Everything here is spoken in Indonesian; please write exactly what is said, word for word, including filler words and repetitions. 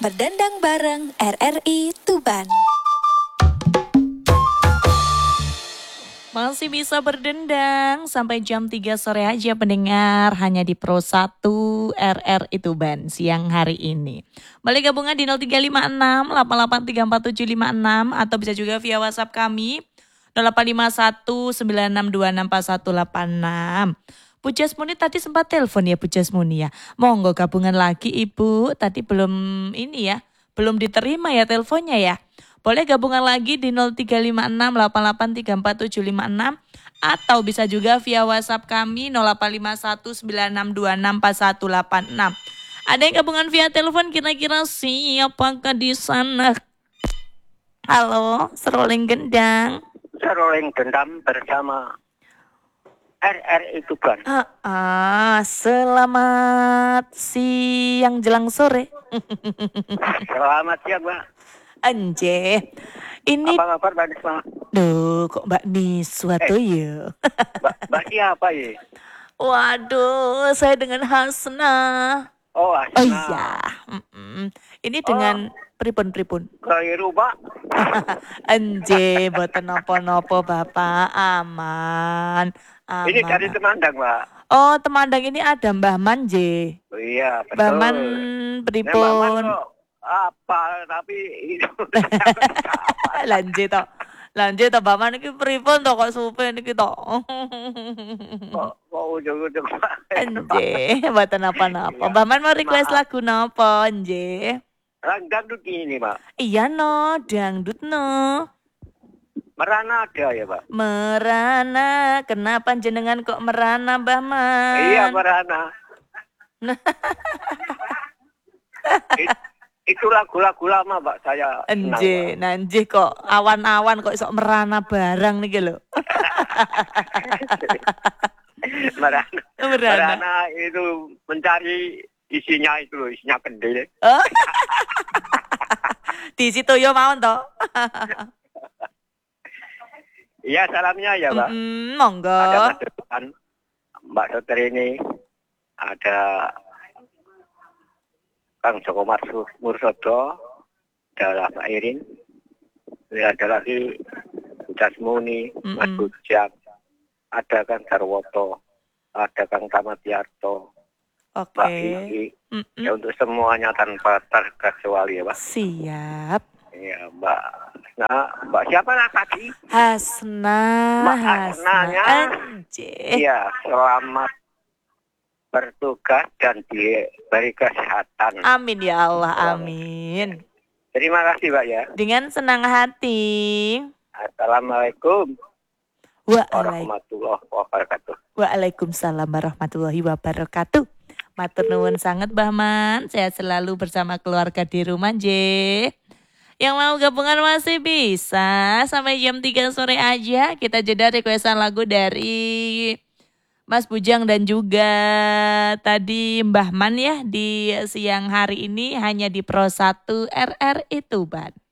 Berdendang bareng R R I Tuban. Masih bisa berdendang sampai jam tiga sore aja pendengar, hanya di Pro satu R R I Tuban siang hari ini. Balik gabungan di nol tiga lima enam delapan delapan tiga empat tujuh lima enam atau bisa juga via WhatsApp kami nol delapan lima satu sembilan enam dua enam empat satu delapan enam. Bu Jasmuni tadi sempat telepon ya Bu Jasmuni ya. Monggo gabungan lagi Ibu, tadi belum ini ya, belum diterima ya teleponnya ya. Boleh gabungan lagi di nol tiga lima enam delapan delapan tiga empat tujuh lima enam atau bisa juga via WhatsApp kami nol delapan lima satu sembilan enam dua enam empat satu delapan enam. Ada yang gabungan via telepon, kira-kira siapakah di sana? Halo, Seroling Gendang. Seroling Gendam bersama R R I Tuban. Ah, ah, selamat siang jelang sore. Selamat siang, Mbak. Anje, ini Apa kabar, Mbak Nisma? duh kok Mbak Niswa tuh ya. Mbak, Mbak siapa ya? Waduh, saya dengan Hasna. Oh, Asna. Oh iya, mm-mm. Ini dengan pripun-pripun. Keliru, Mbak. Anje, boten nopo-nopo Bapak, aman. Aman. Ini dari Temandang, Mbak. Oh, Temandang ini ada Mbah Man, J. Oh, iya, betul. Mbah Man Nah, Mbak Man pripun? kok apa, tapi itu Lanjut toh. Lanjut toh Mbah Man iki pripun toh kok supe niki toh. kok, kok ujung-ujung, Mbak. Anje, mboten apa-apa. Mbah Man mau request Maaf. lagu napa, Anje? Langgang tuh gini, Mbak. Iya no, dangdut no. Merana ada ya, Mbak? Merana, kenapa jenengan kok merana Mbah Man? Iya, Merana. It- itu lagu-lagu lama, Mbak. Saya senang, Anje, Mbak. nanti kok awan-awan kok iso merana barang nih lho. Merana. Merana. Merana itu mencari isinya itu loh, isinya kendil. Oh. Di situ yo mawon toh. Iya, salamnya ya, Mbak. Mm, monggo. Ada Mas Depan, Mbak Soter ini, ada Kang Joko Marsu Mursodo, ada Pak Irin, ada lagi Jasmuni, Mas Mm-mm. Bujang, ada Kang Darwoto, ada Kang Tamatiarto, Oke. Mbak Vivi. Mm-mm. Ya, untuk semuanya tanpa terkecuali ya, Mbak. Siap. Iya, Mbak. Nah, Mbak siapa lah tadi? Hasna, Mbak Hasna. Hasnanya. Anje. Iya, selamat bertugas dan diberi kesehatan. Amin ya Allah, amin. Terima kasih, Mbak ya. Dengan senang hati. Assalamualaikum Waalaikum. warahmatullahi wabarakatuh. Waalaikumsalam warahmatullahi wabarakatuh. Matur nuwun sangat Mbah Man. Sehat selalu bersama keluarga di rumah, J. Yang mau gabungan masih bisa sampai jam tiga sore aja. Kita jeda requestan lagu dari Mas Bujang dan juga tadi Mbah Man ya di siang hari ini hanya di Pro satu R R I Tuban.